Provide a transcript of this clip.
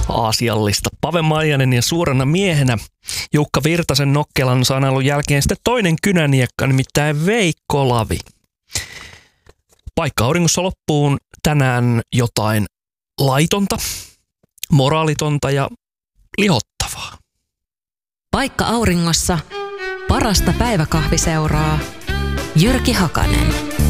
aasiallista. Pave Maijanen ja suurena miehenä Jukka Virtasen nokkelan sanailun jälkeen sitten toinen kynäniekka, nimittäin Veikko Lavi. Paikka auringossa loppuun tänään jotain laitonta, moraalitonta ja lihottavaa. Paikka auringossa parasta päiväkahviseuraa. Jyrki Hakanen.